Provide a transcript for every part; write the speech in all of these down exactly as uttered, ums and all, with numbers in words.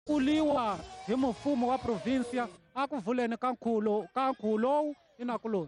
kuliwa hi mfumo wa provincia a ku vuleni ka nkhulo ka nkhulo inakuloni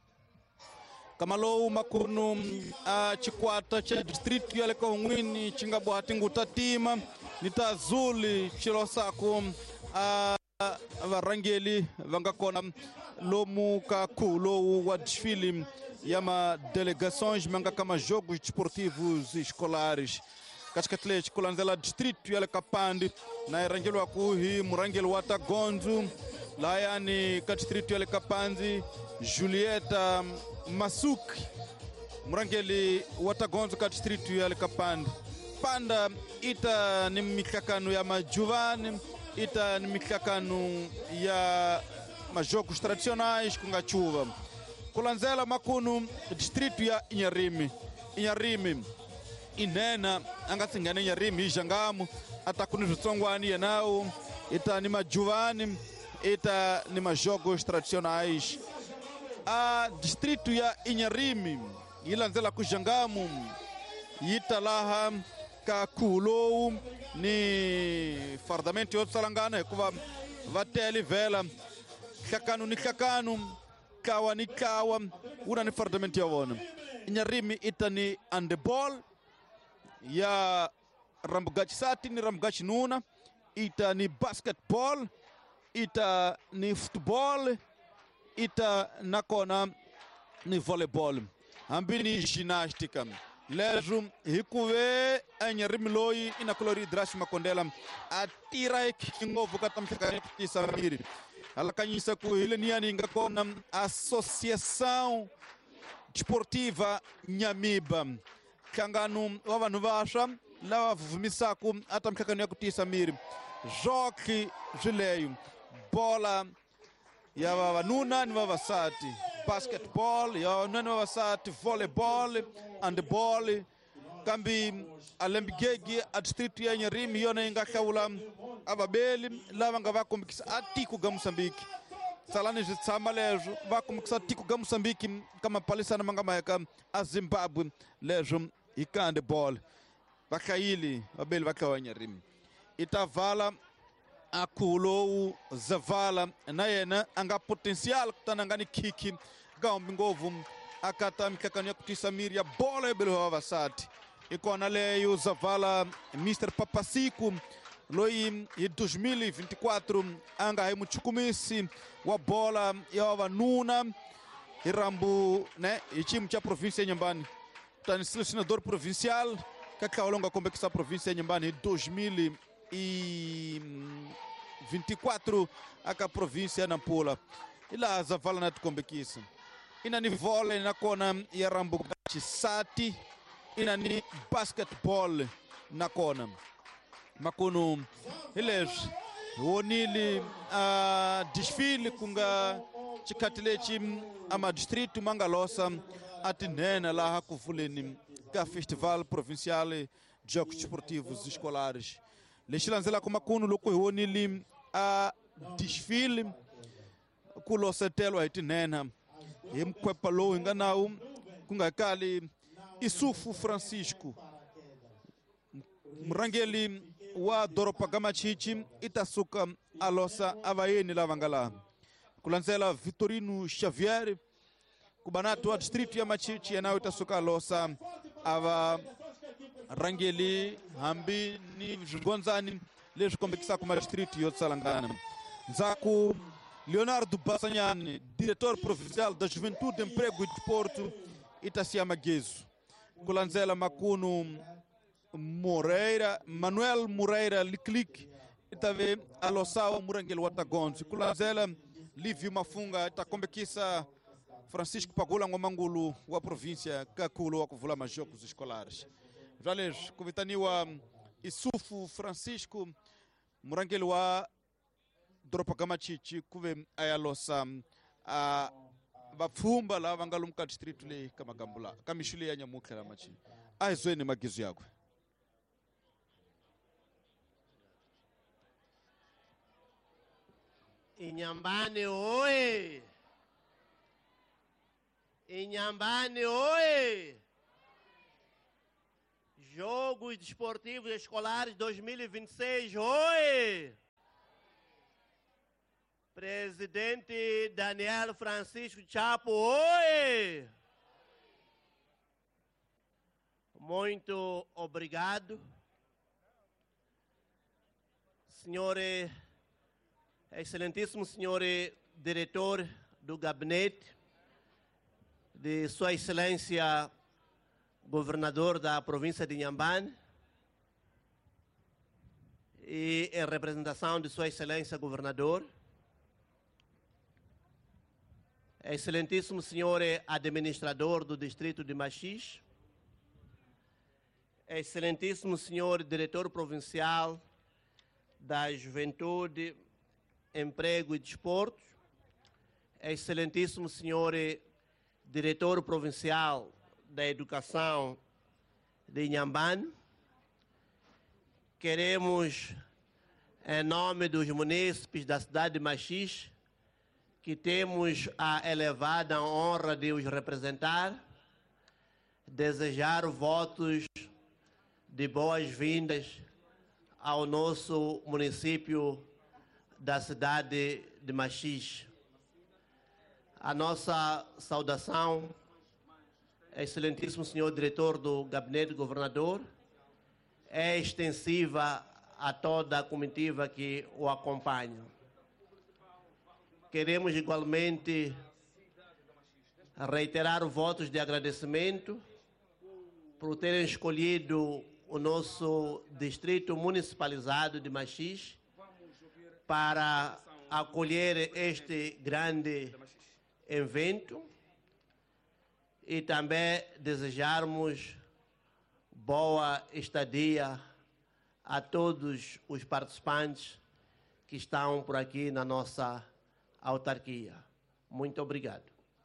Kamalo makunu a chikwata cha district ya leka hungwini chinga bwati nguta tima nita azuli chilosako a varangeli vanga kona lomu ka kulo wa desfile ya ma delegações manga kama jogos desportivos escolares katika kile chikulanzela district ya leka pandi na rangelo wa kuhi murangelo wa Tagonzu la yani ka district ya leka panzi Julieta Masuki murangeli wa Tagonzu ka district ya leka pandi panda ita ni mikakano ya majuvani ita ni mikakano ya majogos tradicionais kunga chuva kulanzela makunu district ya Inharime Inharime inena angatsingana Inharime ijangamu atakuni zvitsongwani yanao ita ni majuvani ita ni majogos tradicionais a district ya Inharime ilanzela kujangamu ita laha ka kulo ni fardamento yo salangana kuva vateli vela kakanu ni kakanu kawa ni kawa una ni fardamento ya vona Inharime ita ni handball ya rambugachi sati ni rambugachi nuna ita ni basketball ita ni football ita nakona ni volleyball ambi ni ginástica lejo hikuve Inharime loyi inakulori drashi makondela atira ikingovu katamshakani tisamiri alakanyisa ku hileniani ngakona associação desportiva Nyamiba kanganu wa vanhu vasha lava vumisako atamshakani yakutisa miri joki zvileyo bola ya vavanuna ni vavasati basketball ya vavanuna ni vavasati volleyball handball kambi alembigegi a district ya Inharime yona inga hlawula avabeli lava nga vakombekisa atiko ga Moçambique salani zvitsama lezvo vakombekisa atiko ga Moçambique kama palisana manga maheka a Zimbabwe lezvo hika handball vakhayili vabeli vakhawa Inharime itavala a kulo zavala na yena anga potencial kutana ngani kiki gaombi ngovu akata mikakano ya kutisa miri ya bola ya belo vavasati ikona leyo zavala mister Papasiku loyi hi dois mil e vinte e quatro anga hai muchukumisi wa bola ya vavanuna hi rambu ne hi chimu cha província ya Inhambane tani selecionador provincial ka hlawulonga kombekisa província ya Inhambane hi dois mil e vinte e quatro aka província ya Nampula ila zavala na tikombekisa ina ni vôlei nakona ya rambugachi sati ina ni basketball nakona makunu hileswi wonili a desfile kunga chikhatileci ama district mangalosa atinena laha kuvuleni ka festival provincial jogos desportivos escolares lexi landzelaka makunu loko hi wonili a desfile ku losetelwa hi tinena hi mkhwepa lowu hi nga nawu ku nga kali Isufu Francisco murangeli wa doropa ga Machichi itasuka alosa avayeni lava nga laha kulandzela Vitorino Xavier kubanatu wa district ya Machichi yenawo itasuka alosa ava rangeli hambi ni zvigondzani leswi kombekisaka ma district yo tsalangana ndzhaku Leonardo Basanyani diretor provincial da Juventude Emprego e Desporto itasia Magezu kulandzela makunu Moreira Manuel Moreira Liclic itave alosawa murangeli wa Tagonzu kulandzela Livio Mafunga itakombekisa Francisco Pagula Ngomangulu wa província kakulo wa kuvula majogos escolares valeswi kuvitaniwa Isufu Francisco murangeli wa doropa ga Machichi kuve ayalosa a vapfhumba lava nga lomu ka district leyi ka magambula ka mixule ya Nyamukhla la Machichi a hi zweni Magezu yakwe Inhambane oye Inhambane oye Jogos Desportivos Escolares dois mil e vinte e seis, oi! Presidente Daniel Francisco Chapo, oi! Muito obrigado. Senhor, excelentíssimo senhor diretor do gabinete, de Sua Excelência governador da província de Inhambane, e em representação de Sua Excelência governador, excelentíssimo senhor administrador do distrito de Machis, excelentíssimo senhor diretor provincial da Juventude, Emprego e Desporto, excelentíssimo senhor diretor provincial da Educação de Inhambane, queremos, em nome dos munícipes da cidade de Machis, que temos a elevada honra de os representar, desejar votos de boas-vindas ao nosso município da cidade de Machis. A nossa saudação, excelentíssimo senhor diretor do gabinete do governador, é extensiva a toda a comitiva que o acompanha. Queremos igualmente reiterar votos de agradecimento por terem escolhido o nosso distrito municipalizado de Machis para acolher este grande evento e também desejarmos boa estadia a todos os participantes que estão por aqui na nossa autarquia. Muito obrigado.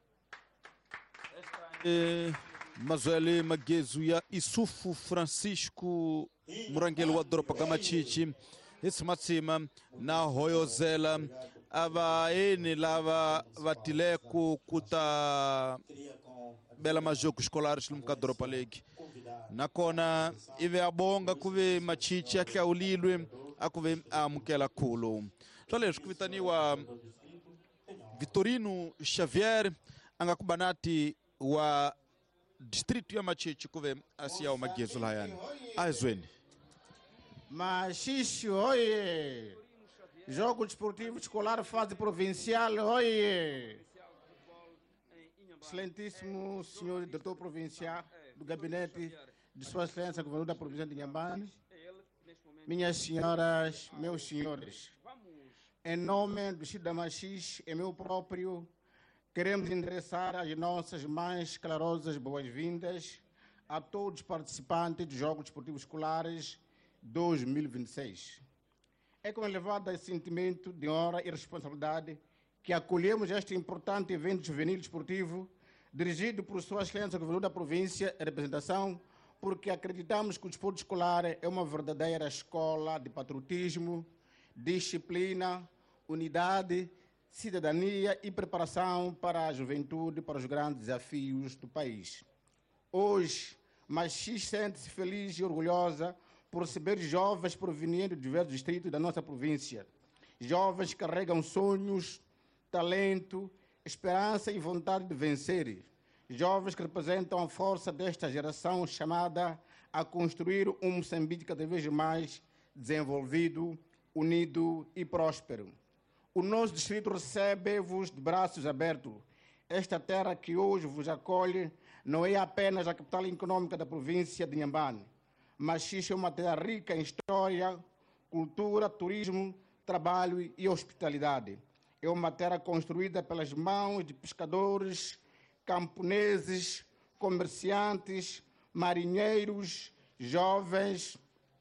Mazueli Magezuya Isufu Francisco Murangelo Wadropa Gamachichi esse matsima na hoyozela ava ene lava vatileku kuta bela majoku escolares lumkadropa legi nakona ive abonga kuve machichi yake aulilwe akuve amukela kulo twalesho kuvitaniwa Vitorino Xavier angakubanati wa distrito ya Machichi kuve asia o Magezo layani azweni Machichi, oye! Jogo Desportivo Escolar fase provincial, oye! Excelentíssimo senhor diretor provincial do gabinete de Sua Excelência governador da província de Inhambane, minhas senhoras, meus senhores, em nome do Distrito da Machis e meu próprio, queremos endereçar as nossas mais clarosas boas-vindas a todos os participantes dos Jogos Desportivos Escolares dois mil e vinte e seis. É com elevado sentimento de honra e responsabilidade que acolhemos este importante evento juvenil desportivo dirigido por Sua Excelência governador da província em representação, porque acreditamos que o desporto escolar é uma verdadeira escola de patriotismo, disciplina, unidade, cidadania e preparação para a juventude, para os grandes desafios do país. Hoje, Machis sente-se feliz e orgulhosa por receber jovens provenientes de diversos distritos da nossa província. Jovens que carregam sonhos, talento, esperança e vontade de vencer. Jovens que representam a força desta geração chamada a construir um Moçambique cada vez mais desenvolvido, unido e próspero. O nosso distrito recebe-vos de braços abertos. Esta terra que hoje vos acolhe não é apenas a capital econômica da província de Inhambane, mas é uma terra rica em história, cultura, turismo, trabalho e hospitalidade. É uma terra construída pelas mãos de pescadores, camponeses, comerciantes, marinheiros, jovens,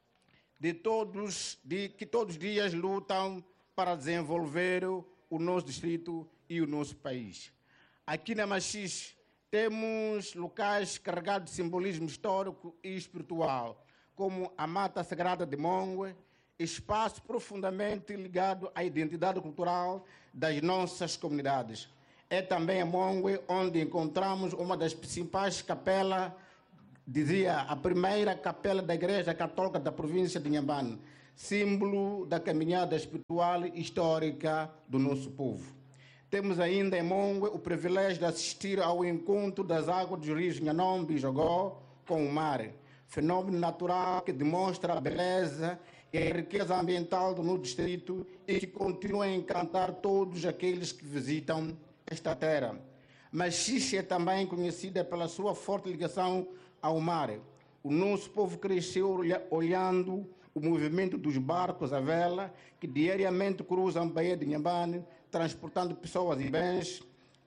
de todos, de, que todos os dias lutam para desenvolver o nosso distrito e o nosso país. Aqui na Machis temos locais carregados de simbolismo histórico e espiritual, como a Mata Sagrada de Mongue, espaço profundamente ligado à identidade cultural das nossas comunidades. É também a Mongue onde encontramos uma das principais capelas dizia a primeira capela da Igreja Católica da província de Inhambane, símbolo da caminhada espiritual e histórica do nosso povo. Temos ainda em Mongue o privilégio de assistir ao encontro das águas dos rios Nhanombe e Jogó com o mar, fenômeno natural que demonstra a beleza e a riqueza ambiental do nosso distrito e que continua a encantar todos aqueles que visitam esta terra. Machixe é também conhecida pela sua forte ligação ao mar. O nosso povo cresceu olhando o movimento dos barcos à vela que diariamente cruzam a Baía de Inhambane, transportando pessoas e bens,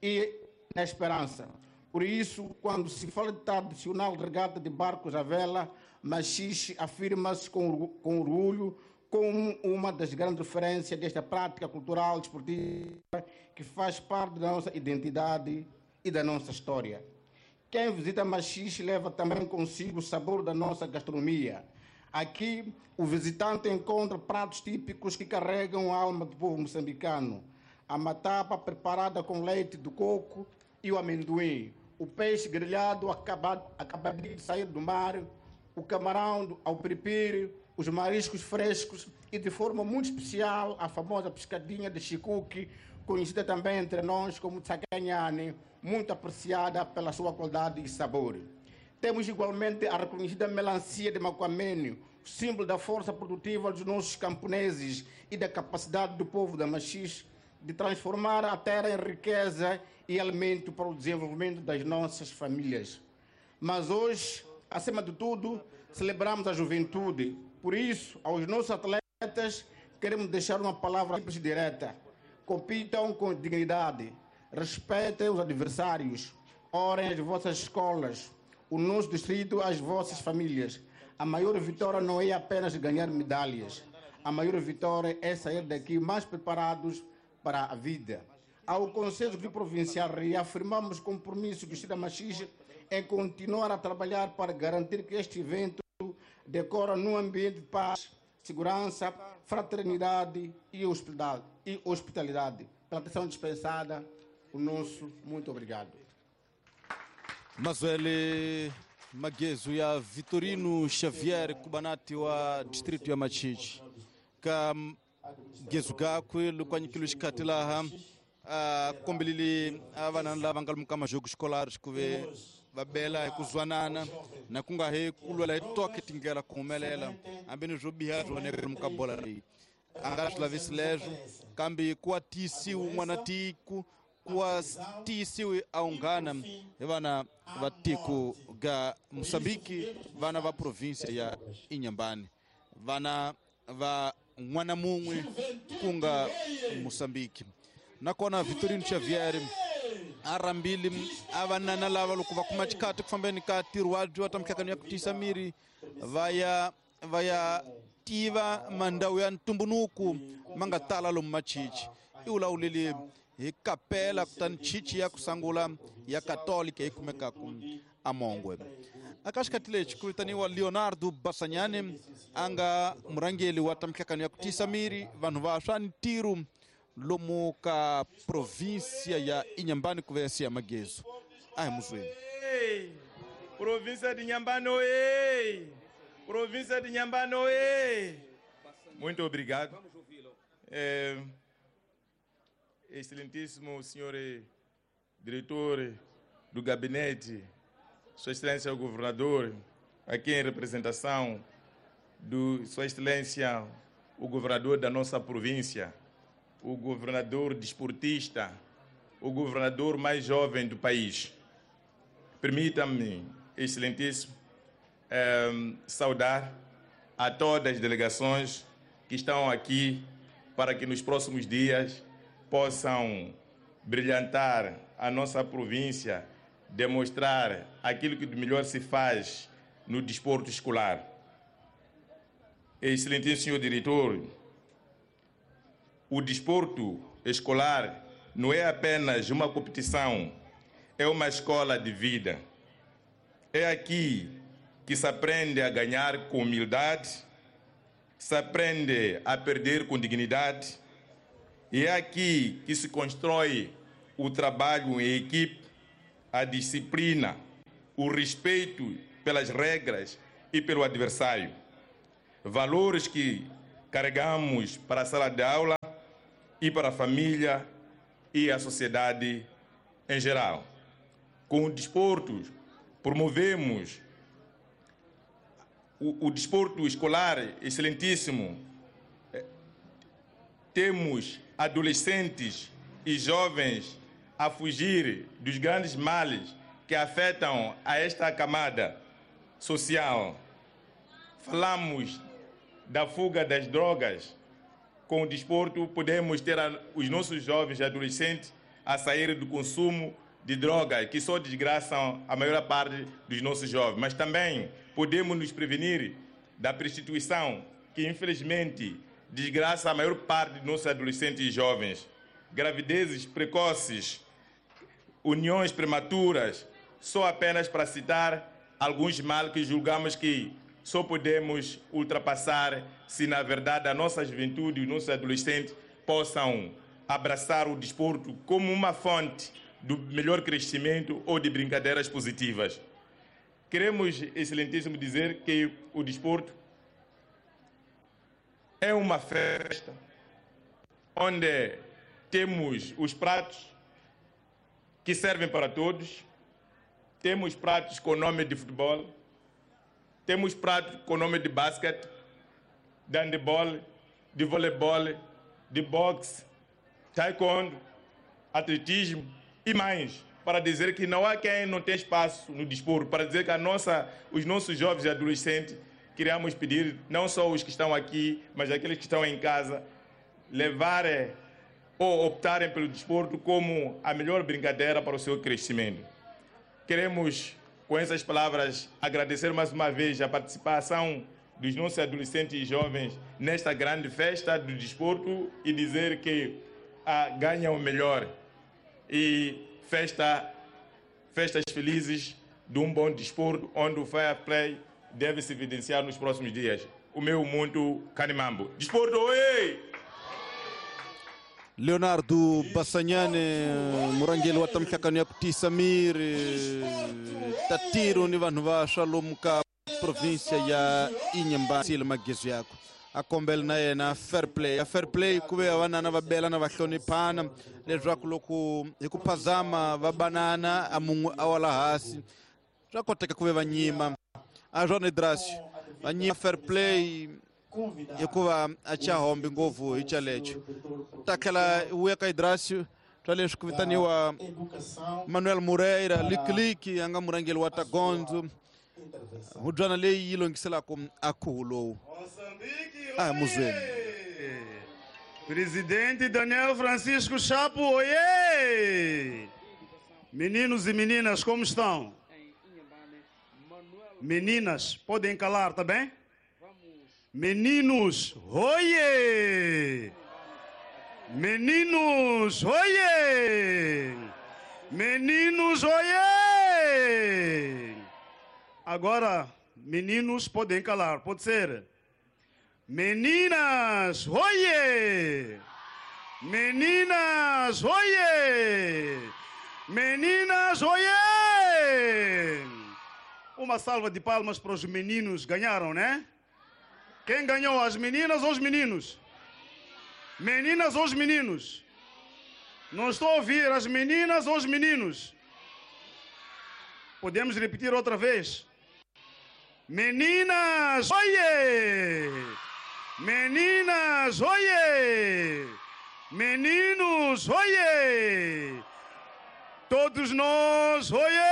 e na esperança. Por isso, quando se fala de tradicional regata de barcos à vela, Machixe afirma-se com, com orgulho como uma das grandes referências desta prática cultural desportiva que faz parte da nossa identidade e da nossa história. Quem visita Machixe leva também consigo o sabor da nossa gastronomia. Aqui, o visitante encontra pratos típicos que carregam a alma do povo moçambicano. A matapa preparada com leite de coco e o amendoim, o peixe grelhado acabado, acabado de sair do mar, o camarão ao piripiri, os mariscos frescos e, de forma muito especial, a famosa pescadinha de chicuque, conhecida também entre nós como tsakanhane, muito apreciada pela sua qualidade e sabor. Temos igualmente a reconhecida melancia de Macuamene, símbolo da força produtiva dos nossos camponeses e da capacidade do povo da Machixe de transformar a terra em riqueza e alimento para o desenvolvimento das nossas famílias. Mas hoje, acima de tudo, celebramos a juventude. Por isso, aos nossos atletas, queremos deixar uma palavra simples e direta. Compitam com dignidade, respeitem os adversários, orem as vossas escolas, o nosso distrito, as vossas famílias. A maior vitória não é apenas ganhar medalhas. A maior vitória é sair daqui mais preparados para a vida. Ao Conselho Executivo Provincial, reafirmamos o compromisso do Distrito da Machixe em continuar a trabalhar para garantir que este evento decorra num ambiente de paz, segurança, fraternidade e hospitalidade. Pela atenção dispensada, o nosso muito obrigado. Mas ele Magezo ya Vitorino Xavier Kubanati wa distrito ya Machixe ka gezu gakwe lukwani kilushikatilaha kombilili avana lava ngal mukama jogo escolares kuve babela kuzwanana na kunga he kulwela toke tingela kumelela ambeni jobiha jone mukabola ri angash la vislejo kambi kwa tisi mwanatiku kwa tisi aungana vana vatiku ga Moçambique vana va província ya Inhambane vana va mwana mumwe kunga Moçambique nakona Vitorino Xavier arambili avanana lava lukuva kumachikati kufambeni ka tirwaju atamkakani ya kutisamiri vaya vaya tiva mandau ya ntumbunuku mangatala lo machichi iula ulili hi kapela kutani chichi ya kusangula ya katolika ikumeka kum amongwe akashikatilechi kulitaniwa Leonardo Basanyane anga murangeli watamkakani ya kutisamiri vanhu vashani tiru lomo ka província ya Inhambane kuvesi ya Magezo. Ai muswini. Província de Inhambane, oi! Província de Inhambane, oi! Muito obrigado. É, excelentíssimo senhor diretor do gabinete, Sua Excelência o governador, aqui em representação do Sua Excelência o governador da nossa província, o governador desportista, o governador mais jovem do país. Permita-me, excelentíssimo, eh, saudar a todas as delegações que estão aqui para que nos próximos dias possam brilhantar a nossa província, demonstrar aquilo que de melhor se faz no desporto escolar. Excelentíssimo senhor diretor, o desporto escolar não é apenas uma competição, é uma escola de vida. É aqui que se aprende a ganhar com humildade, se aprende a perder com dignidade, e é aqui que se constrói o trabalho em equipe, a disciplina, o respeito pelas regras e pelo adversário. Valores que carregamos para a sala de aula e para a família e a sociedade em geral. Com o desporto, promovemos o, o desporto escolar excelentíssimo. Temos adolescentes e jovens a fugir dos grandes males que afetam a esta camada social. Falamos da fuga das drogas. Com o desporto, podemos ter a, os nossos jovens e adolescentes a sair do consumo de drogas, que só desgraçam a maior parte dos nossos jovens. Mas também podemos nos prevenir da prostituição, que infelizmente desgraça a maior parte dos nossos adolescentes e jovens. Gravidezes precoces, uniões prematuras, só apenas para citar alguns males que julgamos que só podemos ultrapassar se, na verdade, a nossa juventude e os nossos adolescentes possam abraçar o desporto como uma fonte do melhor crescimento ou de brincadeiras positivas. Queremos, excelentíssimo, dizer que o desporto é uma festa onde temos os pratos que servem para todos, temos pratos com nome de futebol, temos pratos com nome de basquete, de handebol, de voleibol, de boxe, taekwondo, atletismo e mais, para dizer que não há quem não tem espaço no desporto, para dizer que a nossa, os nossos jovens e adolescentes, queríamos pedir, não só os que estão aqui, mas aqueles que estão em casa, levarem ou optarem pelo desporto como a melhor brincadeira para o seu crescimento. Queremos, com essas palavras, agradecer mais uma vez a participação dos nossos adolescentes e jovens nesta grande festa do desporto e dizer que ah, ganham o melhor. E festa, festas felizes de um bom desporto, onde o fair play deve se evidenciar nos próximos dias. O meu muito canimambo. Desporto, oi! Leonardo Bassanyane, Murangeli watamshakani kuti Samir Tatiro ni vanhu va Shalom ka província ya Inhambane sile magezo yako akombela na yena fair play a fair play kuve vanana va bela na va hloniphana leswaku loko hi ku phazama va banana a mun'we a wala hasi swa koteka kuve va nyima a João Hidracio va nyima fair play hikuva a cha hombi ngopfu hi chalecho takela uya ka Hidracio twa leswi ku vitaniwa Manuel Moreira likliki anga murangeli wa Tagondzo hudyana leyi yi longiselaka a khuvo lowu a muzweni. Presidente Daniel Francisco Chapo, oiê! Meninos e meninas, como estão? Meninas, podem calar, tá bem? Meninos, oiê! Meninos, oiê! Meninos, oiê! Agora, meninos podem calar, pode ser? Meninas, oiê! Meninas, oiê! Meninas, oiê! Uma salva de palmas para os meninos, ganharam, né? Quem ganhou, as meninas ou os meninos? Meninas ou os meninos? Não estou a ouvir, as meninas ou os meninos? Podemos repetir outra vez? Meninas, oiê! Meninas, oiê! Meninos, oiê! Todos nós,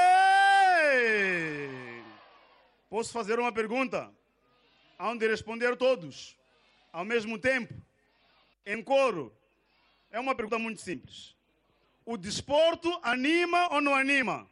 oiê! Posso fazer uma pergunta? Hão de responder todos, ao mesmo tempo, em coro. É uma pergunta muito simples. O desporto anima ou não anima?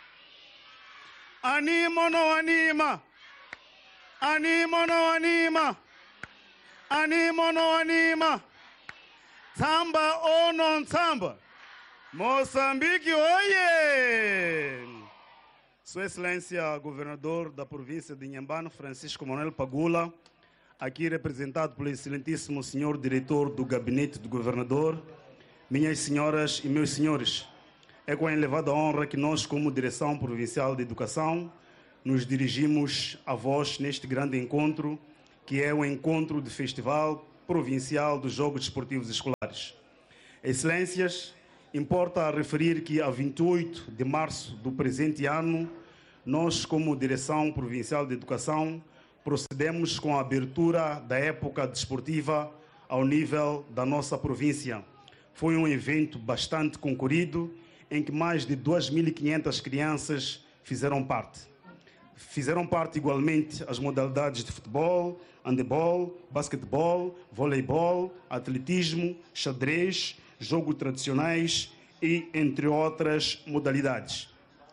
Anima ou não anima? Anima ou não anima? Anima ou não anima? Samba ou não samba? Moçambique, oiê! Sua Excelência, Governador da província de Inhambane, Francisco Manuel Pagula, aqui representado pelo excelentíssimo senhor diretor do Gabinete do Governador, minhas senhoras e meus senhores, é com a elevada honra que nós, como Direção Provincial de Educação, nos dirigimos a vós neste grande encontro, que é o encontro do Festival Provincial dos Jogos Desportivos Escolares. Excelências, importa referir que a vinte e oito de março do presente ano, nós, como Direção Provincial de Educação, procedemos com a abertura da época desportiva ao nível da nossa província. Foi um evento bastante concorrido, em que mais de duas mil e quinhentas crianças fizeram parte. Fizeram parte igualmente as modalidades de futebol, handebol, basquetebol, voleibol, atletismo, xadrez, jogos tradicionais e entre outras modalidades.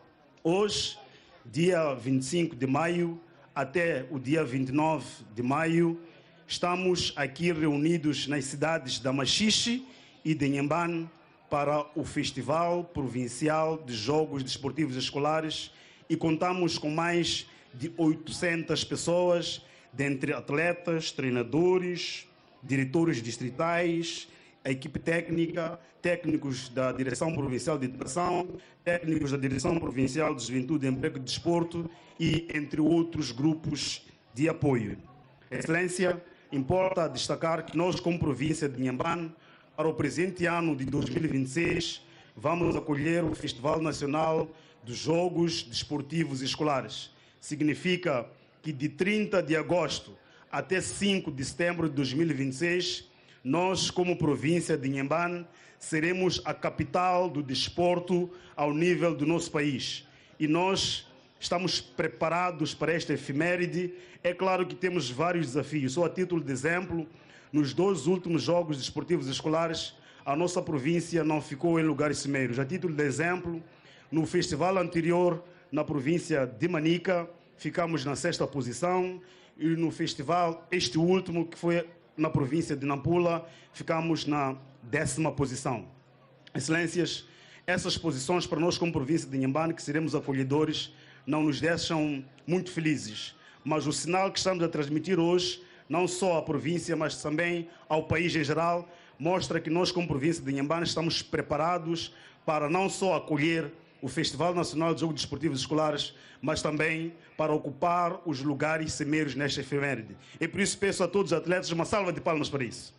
Hoje, dia vinte e cinco de maio, até o dia vinte e nove de maio, estamos aqui reunidos nas cidades da Machixe e de Inhambane para o Festival Provincial de Jogos Desportivos Escolares e contamos com mais de oitocentas pessoas, dentre atletas, treinadores, diretores distritais, a equipe técnica, técnicos da Direção Provincial de Educação, técnicos da Direção Provincial de Juventude, Emprego e Desporto e entre outros grupos de apoio. Excelência, importa destacar que nós, como província de Inhambane, para o presente ano de dois mil e vinte e seis, vamos acolher o Festival Nacional dos Jogos Desportivos Escolares. Significa que de trinta de agosto até cinco de setembro de dois mil e vinte e seis, nós, como província de Inhambane, seremos a capital do desporto ao nível do nosso país. E nós estamos preparados para esta efeméride. É claro que temos vários desafios. Só a título de exemplo, nos dois últimos Jogos Desportivos Escolares, a nossa província não ficou em lugares cimeiros. A título de exemplo, no festival anterior, na província de Manica, ficamos na sexta posição, e no festival, este último, que foi na província de Nampula, ficamos na décima posição. Excelências, essas posições para nós como província de Inhambane, que seremos acolhedores, não nos deixam muito felizes. Mas o sinal que estamos a transmitir hoje, não só à província, mas também ao país em geral, mostra que nós como província de Inhambane estamos preparados para não só acolher o Festival Nacional de Jogos Desportivos Escolares, mas também para ocupar os lugares cimeiros nesta efeméride. E por isso peço a todos os atletas uma salva de palmas para isso.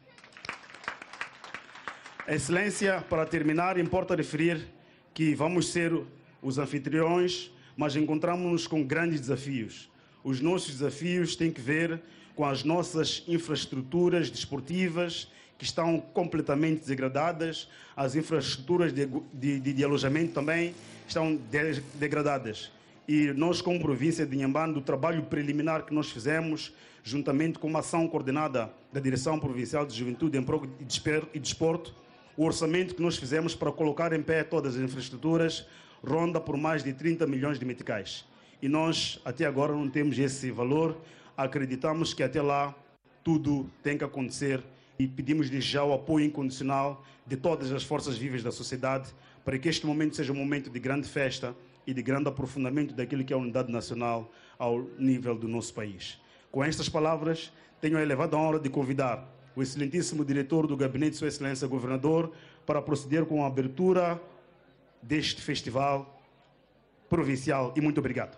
Excelência, para terminar, importa referir que vamos ser os anfitriões, mas encontramos-nos com grandes desafios. Os nossos desafios têm que ver com as nossas infraestruturas desportivas, que estão completamente degradadas, as infraestruturas de, de, de alojamento também estão de, degradadas. E nós, como província de Inhambane, do trabalho preliminar que nós fizemos, juntamente com uma ação coordenada da Direção Provincial de Juventude, Emprego e Desporto, o orçamento que nós fizemos para colocar em pé todas as infraestruturas ronda por mais de trinta milhões de meticais. E nós, até agora, não temos esse valor. Acreditamos que até lá tudo tem que acontecer e pedimos desde já o apoio incondicional de todas as forças vivas da sociedade para que este momento seja um momento de grande festa e de grande aprofundamento daquilo que é a unidade nacional ao nível do nosso país. Com estas palavras, tenho a elevada honra de convidar o excelentíssimo diretor do Gabinete de Sua Excelência Governador para proceder com a abertura deste festival provincial. E muito obrigado.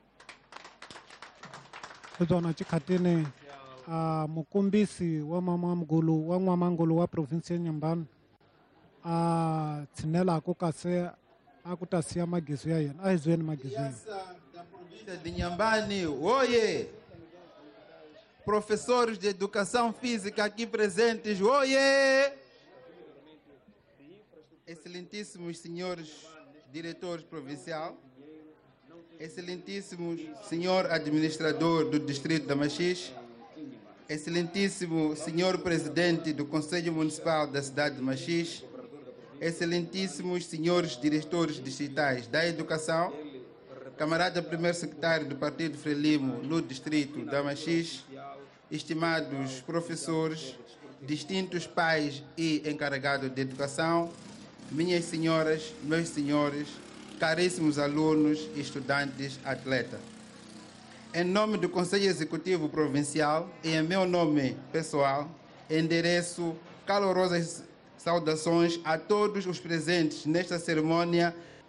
Dona Chikhatini, a mukumbisi wa mamamgulu wa N'wamangulu wa province Inhambane, a tsinela ko kase a ku ta siya magizo ya yena. A hi zweni magizo ya yena. Da província de Inhambane, oye! Professores de educação física aqui presentes, oye! Excelentíssimos senhores diretores provincial, excelentíssimo senhor administrador do distrito da Machixe, excelentíssimo senhor presidente do Conselho Municipal da cidade de Machixe, excelentíssimos senhores diretores distritais da educação, camarada primeiro secretário do Partido Frelimo no distrito da Machixe, estimados professores, distintos pais e encarregados de educação, minhas senhoras, meus senhores, caríssimos alunos, estudantes, atletas. Em nome do Conselho Executivo Provincial e em meu nome pessoal, endereço calorosas saudações a todos os presentes nesta cerimônia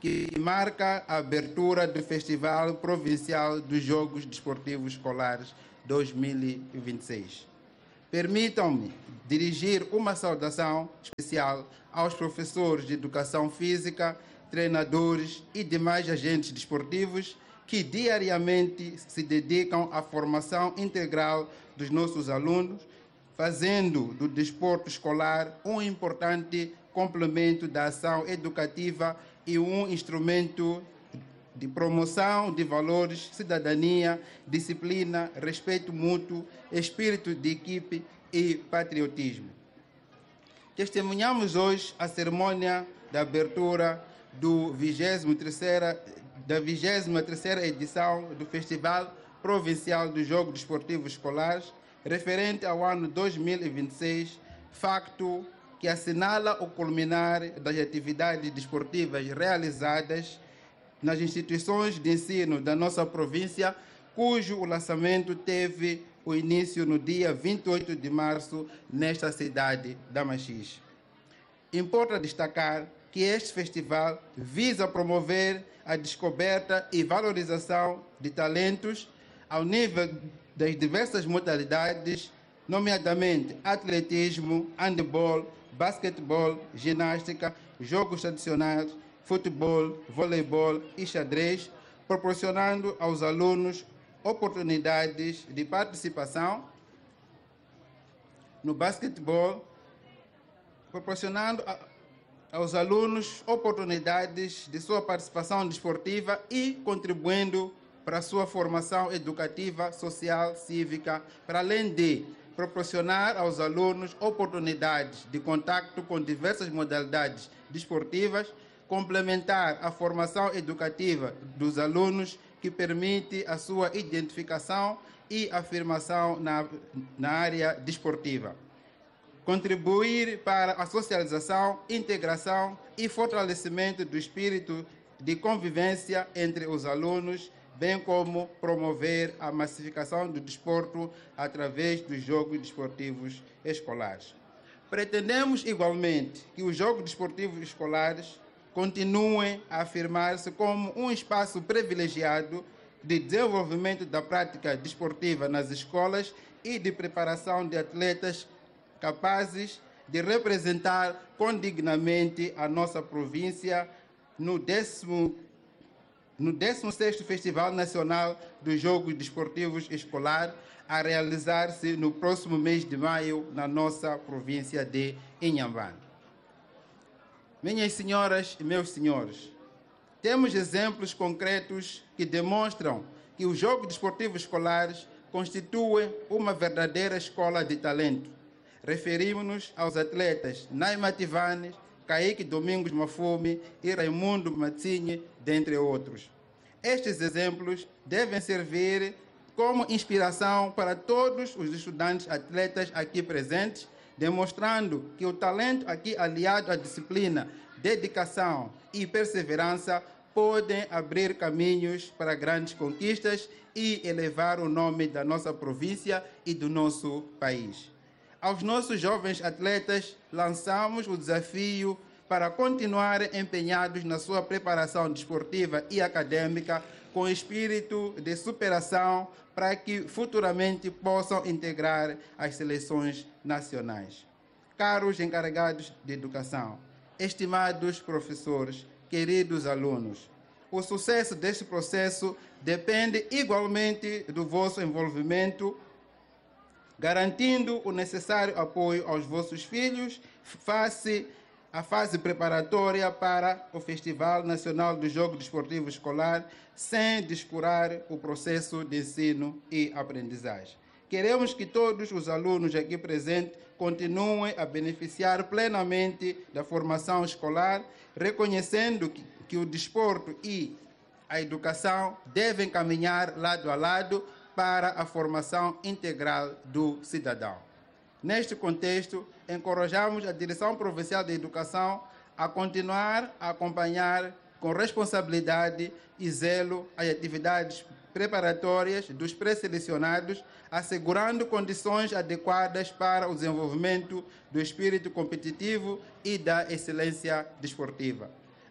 que marca a abertura do Festival Provincial dos Jogos Desportivos Escolares dois mil e vinte e seis. Permitam-me dirigir uma saudação especial aos professores de Educação Física, treinadores e demais agentes desportivos que diariamente se dedicam à formação integral dos nossos alunos, fazendo do desporto escolar um importante complemento da ação educativa e um instrumento de promoção de valores, cidadania, disciplina, respeito mútuo, espírito de equipe e patriotismo. Testemunhamos hoje a cerimônia da abertura do vigésimo terceira, da vigésima terceira edição do Festival Provincial dos Jogos Desportivos Escolares, referente ao ano dois mil e vinte e seis, facto que assinala o culminar das atividades desportivas realizadas nas instituições de ensino da nossa província, cujo lançamento teve o início no dia vinte e oito de março, nesta cidade da Machixe. Importa destacar que este festival visa promover a descoberta e valorização de talentos ao nível das diversas modalidades, nomeadamente atletismo, handebol, basquetebol, ginástica, jogos tradicionais, futebol, voleibol e xadrez, proporcionando aos alunos oportunidades de participação no basquetebol, proporcionando a, aos alunos oportunidades de sua participação desportiva e contribuindo para a sua formação educativa, social, cívica, para além de proporcionar aos alunos oportunidades de contato com diversas modalidades desportivas, complementar a formação educativa dos alunos, que permite a sua identificação e afirmação na, na área desportiva. Contribuir para a socialização, integração e fortalecimento do espírito de convivência entre os alunos, bem como promover a massificação do desporto através dos jogos desportivos escolares. Pretendemos igualmente que os jogos desportivos escolares continuem a afirmar-se como um espaço privilegiado de desenvolvimento da prática desportiva nas escolas e de preparação de atletas capazes de representar condignamente a nossa província no décimo no décimo sexto Festival Nacional dos Jogos Desportivos Escolar, a realizar-se no próximo mês de maio na nossa província de Inhambane. Minhas senhoras e meus senhores, temos exemplos concretos que demonstram que os Jogos Desportivos Escolares constituem uma verdadeira escola de talento. Referimos-nos aos atletas Naima Tivani, Kaique Domingos Mafume e Raimundo Matsinhe, dentre outros. Estes exemplos devem servir como inspiração para todos os estudantes atletas aqui presentes, demonstrando que o talento aqui aliado à disciplina, dedicação e perseverança podem abrir caminhos para grandes conquistas e elevar o nome da nossa província e do nosso país. Aos nossos jovens atletas, lançamos o desafio para continuarem empenhados na sua preparação desportiva e acadêmica com espírito de superação para que futuramente possam integrar as seleções nacionais. Caros encarregados de educação, estimados professores, queridos alunos, o sucesso deste processo depende igualmente do vosso envolvimento, garantindo o necessário apoio aos vossos filhos face à fase preparatória para o Festival Nacional dos Jogos Desportivos Escolar, sem descurar o processo de ensino e aprendizagem. Queremos que todos os alunos aqui presentes continuem a beneficiar plenamente da formação escolar, reconhecendo que, que o desporto e a educação devem caminhar lado a lado para a formação integral do cidadão. Neste contexto, encorajamos a Direção Provincial de Educação a continuar a acompanhar com responsabilidade e zelo as atividades preparatórias dos pré-selecionados, assegurando condições adequadas para o desenvolvimento do espírito competitivo e da excelência desportiva.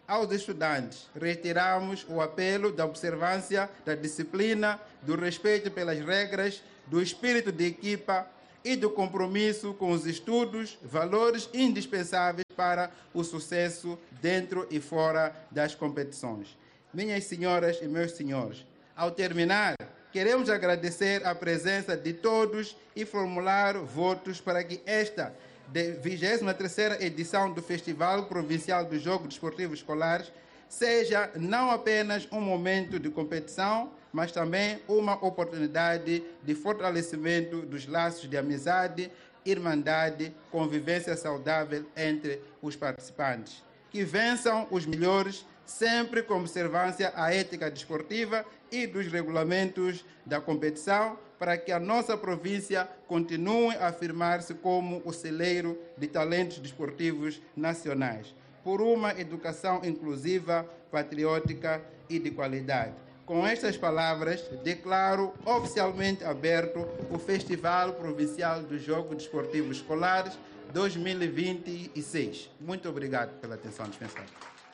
aos estudantes, reiteramos o apelo da observância da disciplina, do respeito pelas regras, do espírito de equipa e do compromisso com os estudos, valores indispensáveis para o sucesso dentro e fora das competições. Minhas senhoras e meus senhores, ao terminar, queremos agradecer a presença de todos e formular votos para que esta vigésima terceira edição do Festival Provincial dos Jogos Desportivos Escolares seja não apenas um momento de competição, mas também uma oportunidade de fortalecimento dos laços de amizade, irmandade, convivência saudável entre os participantes. Que vençam os melhores, sempre com observância à ética desportiva e dos regulamentos da competição, para que a nossa província continue a afirmar-se como o celeiro de talentos desportivos nacionais, por uma educação inclusiva, patriótica e de qualidade. Com estas palavras, declaro oficialmente aberto o Festival Provincial dos Jogos Desportivos Escolares dois mil e vinte e seis. Muito obrigado pela atenção dispensada.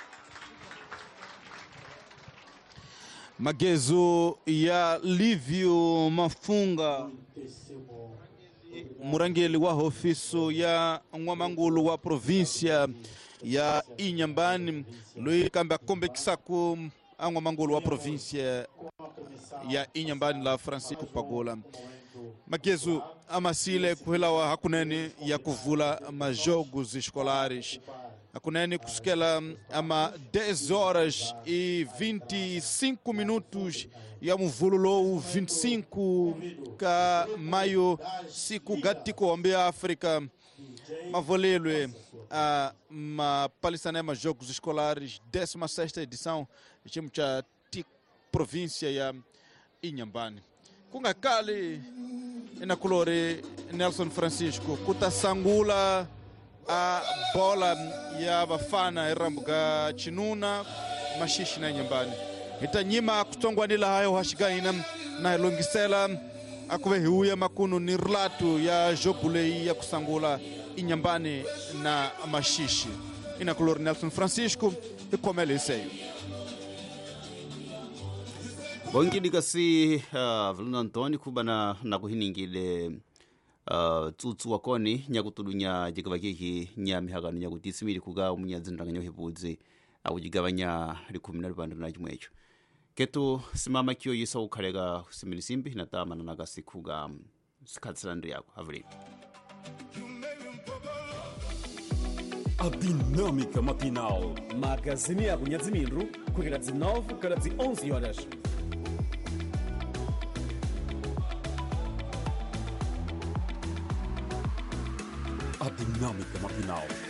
Magezo ya Livio Mafunga murangeli wa ofiso ya Ngwamangulu wa província ya Inhambane lui kamba kombe kisaku Ngwamangulu wa província ya Inhambane la Francisco Pagola. Magezo amasile kuhelawa hakunene ya kuvula majogos escolares. Hakunene kusikela ama dez horas e vinte e cinco minutos ya muvululo vinte e cinco ka maio siku gatiko ambe África mavolelwe a ma palisanema jogos escolares décima sexta edição chimcha tik província ya Inhambane kunga kali ina colore Nelson Francisco kutasangula a bola ya Bafana irambuga chinuna mashishi na Inhambane itanyima kutongwanila hayo hashigaina na ilongisela akuwe huya makunu ni relato ya jogulei ya kusangula Inhambane na mashishi ina color Nelson Francisco e komele seyo bongi dikasi uh, Valuna Antoni kubana na kuhiningile Uh, tsutsu wakoni nyakutulunya jikabakiki nyamihagano nyakutisimiri kuga umunyazindanga nyohebudzi awujigabanya likumi na lupanda na chimwecho ketu simama kyo yisa ukhalega simili simbi natama na nagasi kuga sikhatsilandri yako havuli A dinâmica matinal Magazine ya Kunyadziminru kugira dezenove para as onze horas. A dinâmica matinal